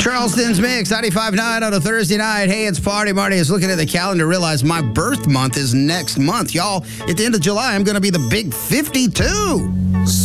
Charleston's Mix, 95.9 on a Thursday night. Hey, it's Party. Marty is looking at the calendar, realize my birth month is next month. Y'all, at the end of July, I'm going to be the big 52.